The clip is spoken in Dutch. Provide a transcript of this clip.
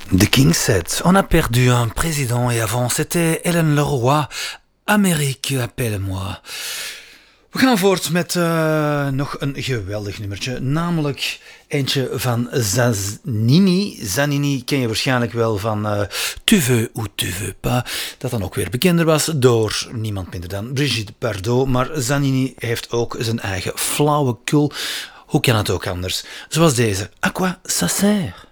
The King said, on a perdu un président et avant c'était Hélène Leroy. Amérique, appelle-moi. We gaan voort met nog een geweldig nummertje, namelijk eentje van Zanini. Zanini ken je waarschijnlijk wel van Tu veux ou tu veux pas, dat dan ook weer bekender was door niemand minder dan Brigitte Bardot. Maar Zanini heeft ook zijn eigen flauwekul. Hoe kan het ook anders? Zoals deze. À quoi ça sert?